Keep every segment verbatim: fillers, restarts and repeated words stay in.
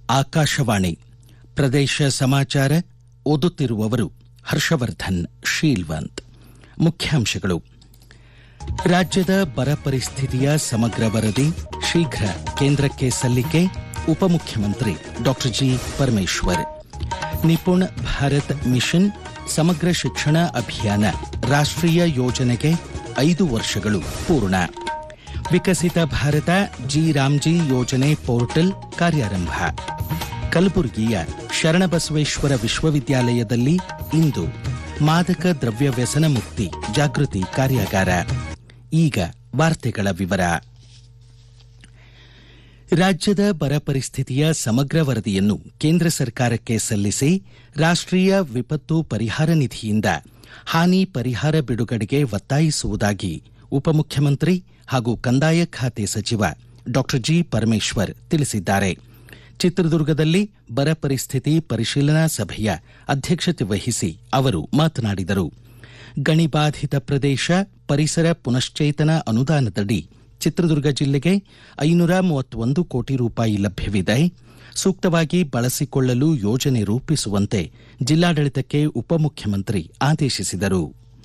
ಆಕಾಶವಾಣಿ ಪ್ರದೇಶ ಸಮಾಚಾರ ಓದುತ್ತಿರುವವರು ಹರ್ಷವರ್ಧನ್ ಶೀಲ್ವಂತ್. ಮುಖ್ಯಾಂಶಗಳು: ರಾಜ್ಯದ ಬರ ಪರಿಸ್ಥಿತಿಯ ಸಮಗ್ರ ವರದಿ ಶೀಘ್ರ ಕೇಂದ್ರಕ್ಕೆ ಸಲ್ಲಿಕೆ, ಉಪಮುಖ್ಯಮಂತ್ರಿ doctor G Parameshwar. NIPUN Bharat mission ಸಮಗ್ರ ಶಿಕ್ಷಣ ಅಭಿಯಾನ ರಾಷ್ಟ್ರೀಯ ಯೋಜನೆಗೆ ಐದು ವರ್ಷಗಳು ಪೂರ್ಣ. ವಿಕಸಿತ ಭಾರತ ಜಿ ರಾಮ್ಜಿ ಯೋಜನೆ ಪೋರ್ಟಲ್ ಕಾರ್ಯಾರಂಭ. ಕಲಬುರಗಿಯ ಶರಣಬಸವೇಶ್ವರ ವಿಶ್ವವಿದ್ಯಾಲಯದಲ್ಲಿ ಇಂದು ಮಾದಕ ದ್ರವ್ಯ ವ್ಯಸನ ಮುಕ್ತಿ ಜಾಗೃತಿ ಕಾರ್ಯಾಗಾರ. ಈಗ ವಾರ್ತೆಗಳ ವಿವರ. ರಾಜ್ಯದ ಬರ ಪರಿಸ್ಥಿತಿಯ ಸಮಗ್ರ ವರದಿಯನ್ನು ಕೇಂದ್ರ ಸರ್ಕಾರಕ್ಕೆ ಸಲ್ಲಿಸಿ ರಾಷ್ಟ್ರೀಯ ವಿಪತ್ತು ಪರಿಹಾರ ನಿಧಿಯಿಂದ ಹಾನಿ ಪರಿಹಾರ ಬಿಡುಗಡೆಗೆ ಒತ್ತಾಯಿಸುವುದಾಗಿ ಉಪಮುಖ್ಯಮಂತ್ರಿ ಹಾಗೂ ಕಂದಾಯ ಖಾತೆ ಸಚಿವ ಡಾಕ್ಟರ್ ಜಿ ಪರಮೇಶ್ವರ್ ತಿಳಿಸಿದ್ದಾರೆ. ಚಿತ್ರದುರ್ಗದಲ್ಲಿ ಬರ ಪರಿಸ್ಥಿತಿ ಪರಿಶೀಲನಾ ಸಭೆಯ ಅಧ್ಯಕ್ಷತೆ ವಹಿಸಿ ಅವರು ಮಾತನಾಡಿದರು. ಗಣಿಬಾಧಿತ ಪ್ರದೇಶ ಪರಿಸರ ಪುನಶ್ಚೇತನ ಅನುದಾನದಡಿ ಚಿತ್ರದುರ್ಗ ಜಿಲ್ಲೆಗೆ ಐನೂರ ಮೂವತ್ತೊಂದು ಕೋಟಿ ರೂಪಾಯಿ ಲಭ್ಯವಿದೆ. ಸೂಕ್ತವಾಗಿ ಬಳಸಿಕೊಳ್ಳಲು ಯೋಜನೆ ರೂಪಿಸುವಂತೆ ಜಿಲ್ಲಾಡಳಿತಕ್ಕೆ ಉಪಮುಖ್ಯಮಂತ್ರಿ ಆದೇಶಿಸಿದರು.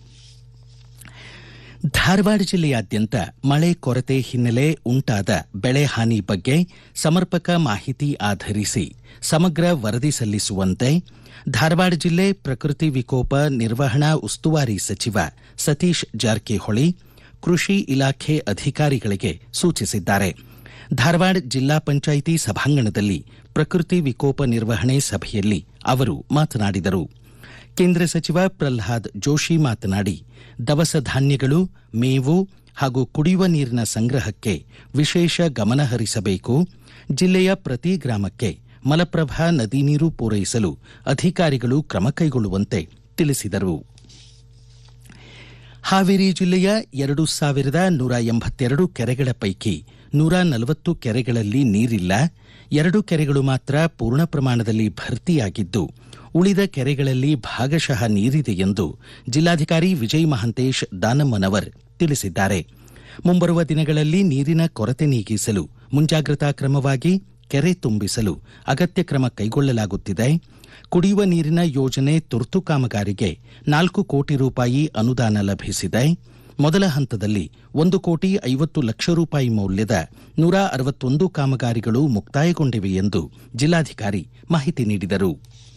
ಧಾರವಾಡ ಜಿಲ್ಲೆಯಾದ್ಯಂತ ಮಳೆ ಕೊರತೆ ಹಿನ್ನೆಲೆ ಉಂಟಾದ ಬೆಳೆ ಹಾನಿ ಬಗ್ಗೆ ಸಮರ್ಪಕ ಮಾಹಿತಿ ಆಧರಿಸಿ ಸಮಗ್ರ ವರದಿ ಸಲ್ಲಿಸುವಂತೆ ಧಾರವಾಡ ಜಿಲ್ಲೆ ಪ್ರಕೃತಿ ವಿಕೋಪ ನಿರ್ವಹಣಾ ಉಸ್ತುವಾರಿ ಸಚಿವ ಸತೀಶ್ ಜಾರಕಿಹೊಳಿ ಕೃಷಿ ಇಲಾಖೆ ಅಧಿಕಾರಿಗಳಿಗೆ ಸೂಚಿಸಿದ್ದಾರೆ. ಧಾರವಾಡ ಜಿಲ್ಲಾ ಪಂಚಾಯಿತಿ ಸಭಾಂಗಣದಲ್ಲಿ ಪ್ರಕೃತಿ ವಿಕೋಪ ನಿರ್ವಹಣೆ ಸಭೆಯಲ್ಲಿ ಅವರು ಮಾತನಾಡಿದರು. ಕೇಂದ್ರ ಸಚಿವ ಪ್ರಹ್ಲಾದ್ ಜೋಶಿ ಮಾತನಾಡಿ, ದವಸ ಧಾನ್ಯಗಳು, ಮೇವು ಹಾಗೂ ಕುಡಿಯುವ ನೀರಿನ ಸಂಗ್ರಹಕ್ಕೆ ವಿಶೇಷ ಗಮನ ಹರಿಸಬೇಕು. ಜಿಲ್ಲೆಯ ಪ್ರತಿ ಗ್ರಾಮಕ್ಕೆ ಮಲಪ್ರಭಾ ನದಿ ನೀರು ಪೂರೈಸಲು ಅಧಿಕಾರಿಗಳು ಕ್ರಮ ಕೈಗೊಳ್ಳುವಂತೆ ತಿಳಿಸಿದರು. ಹಾವೇರಿ ಜಿಲ್ಲೆಯ ಎರಡು ಸಾವಿರದ ನೂರ ಎಂಬತ್ತೆರಡು ಕೆರೆಗಳ ಪೈಕಿ ನೂರ ನಲವತ್ತು ಕೆರೆಗಳಲ್ಲಿ ನೀರಿಲ್ಲ. ಎರಡು ಕೆರೆಗಳು ಮಾತ್ರ ಪೂರ್ಣ ಪ್ರಮಾಣದಲ್ಲಿ ಭರ್ತಿಯಾಗಿದ್ದು, ಉಳಿದ ಕೆರೆಗಳಲ್ಲಿ ಭಾಗಶಃ ನೀರಿದೆ ಎಂದು ಜಿಲ್ಲಾಧಿಕಾರಿ ವಿಜಯ್ ಮಹಾಂತೇಶ್ ದಾನಮ್ಮನವರ್ ತಿಳಿಸಿದ್ದಾರೆ. ಮುಂಬರುವ ದಿನಗಳಲ್ಲಿ ನೀರಿನ ಕೊರತೆ ನೀಗಿಸಲು ಮುಂಜಾಗ್ರತಾ ಕ್ರಮವಾಗಿ ಕೆರೆ ತುಂಬಿಸಲು ಅಗತ್ಯ ಕ್ರಮ ಕೈಗೊಳ್ಳಲಾಗುತ್ತಿದೆ. ಕುಡಿಯುವ ನೀರಿನ ಯೋಜನೆ ತುರ್ತು ಕಾಮಗಾರಿಗೆ ನಾಲ್ಕು ಕೋಟಿ ರೂಪಾಯಿ ಅನುದಾನ ಲಭಿಸಿದೆ. ಮೊದಲ ಹಂತದಲ್ಲಿ ಒಂದು ಕೋಟಿ ಐವತ್ತು ಲಕ್ಷ ರೂಪಾಯಿ ಮೌಲ್ಯದ ನೂರ ಅರವತ್ತೊಂದು ಕಾಮಗಾರಿಗಳು ಮುಕ್ತಾಯಗೊಂಡಿವೆ ಎಂದು ಜಿಲ್ಲಾಧಿಕಾರಿ ಮಾಹಿತಿ ನೀಡಿದರು.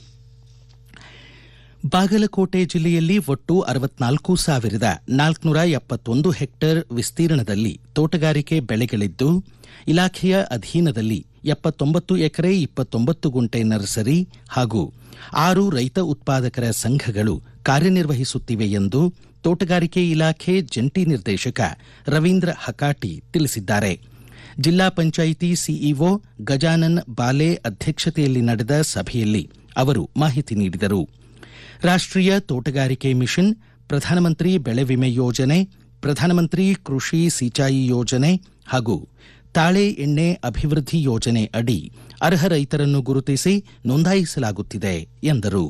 ಬಾಗಲಕೋಟೆ ಜಿಲ್ಲೆಯಲ್ಲಿ ಒಟ್ಟು ಅರವತ್ನಾಲ್ಕು ಸಾವಿರದ ನಾಲ್ಕುನೂರ ಎಪ್ಪತ್ತೊಂದು ಹೆಕ್ಟೇರ್ ವಿಸ್ತೀರ್ಣದಲ್ಲಿ ತೋಟಗಾರಿಕೆ ಬೆಳೆಗಳಿದ್ದು, ಇಲಾಖೆಯ ಅಧೀನದಲ್ಲಿ ಎಪ್ಪತ್ತೊಂಬತ್ತು ಎಕರೆ ಇಪ್ಪತ್ತೊಂಬತ್ತು ಗುಂಟೆ ನರ್ಸರಿ ಹಾಗೂ ಆರು ರೈತ ಉತ್ಪಾದಕರ ಸಂಘಗಳು ಕಾರ್ಯನಿರ್ವಹಿಸುತ್ತಿವೆ ಎಂದು ತೋಟಗಾರಿಕೆ ಇಲಾಖೆ ಜಂಟಿ ನಿರ್ದೇಶಕ ರವೀಂದ್ರ ಹಕಾಟಿ ತಿಳಿಸಿದ್ದಾರೆ. ಜಿಲ್ಲಾ ಪಂಚಾಯಿತಿ ಸಿಇಒ ಗಜಾನನ್ ಬಾಲೆ ಅಧ್ಯಕ್ಷತೆಯಲ್ಲಿ ನಡೆದ ಸಭೆಯಲ್ಲಿ ಅವರು ಮಾಹಿತಿ ನೀಡಿದರು. ರಾಷ್ಟ್ರೀಯ ತೋಟಗಾರಿಕೆ ಮಿಷನ್, ಪ್ರಧಾನಮಂತ್ರಿ ಬೆಳೆ ವಿಮೆ ಯೋಜನೆ, ಪ್ರಧಾನಮಂತ್ರಿ ಕೃಷಿ ಸಿಂಚಾಯಿ ಯೋಜನೆ ಹಾಗೂ ತಾಳೆ ಎಣ್ಣೆ ಅಭಿವೃದ್ಧಿ ಯೋಜನೆ ಅಡಿ ಅರ್ಹ ರೈತರನ್ನು ಗುರುತಿಸಿ ನೋಂದಾಯಿಸಲಾಗುತ್ತಿದೆ ಎಂದರು.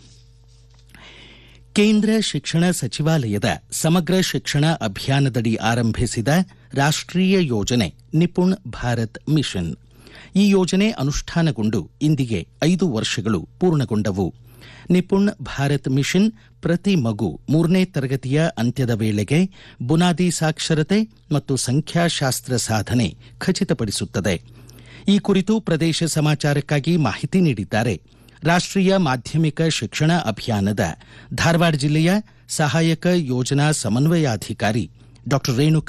ಕೇಂದ್ರ ಶಿಕ್ಷಣ ಸಚಿವಾಲಯದ ಸಮಗ್ರ ಶಿಕ್ಷಣ ಅಭಿಯಾನದಡಿ ಆರಂಭಿಸಿದ ರಾಷ್ಟ್ರೀಯ ಯೋಜನೆ ನಿಪುಣ್ ಭಾರತ್ ಮಿಷನ್. ಈ ಯೋಜನೆ ಅನುಷ್ಠಾನಗೊಂಡು ಇಂದಿಗೆ ಐದು ವರ್ಷಗಳು ಪೂರ್ಣಗೊಂಡವು. ನಿಪುಣ್ ಭಾರತ್ ಮಿಷನ್ ಪ್ರತಿ ಮಗು ಮೂರನೇ ತರಗತಿಯ ಅಂತ್ಯದ ವೇಳೆಗೆ ಬುನಾದಿ ಸಾಕ್ಷರತೆ ಮತ್ತು ಸಂಖ್ಯಾಶಾಸ್ತ್ರ ಸಾಧನೆ ಖಚಿತಪಡಿಸುತ್ತದೆ. ಈ ಕುರಿತು ಪ್ರದೇಶ ಸಮಾಚಾರಕ್ಕಾಗಿ ಮಾಹಿತಿ ನೀಡಿದ್ದಾರೆ ರಾಷ್ಟ್ರೀಯ ಮಾಧ್ಯಮಿಕ ಶಿಕ್ಷಣ ಅಭಿಯಾನದ ಧಾರವಾಡ ಜಿಲ್ಲೆಯ ಸಹಾಯಕ ಯೋಜನಾ ಸಮನ್ವಯಾಧಿಕಾರಿ ಡಾಕ್ಟರ್ ರೇಣುಕಾ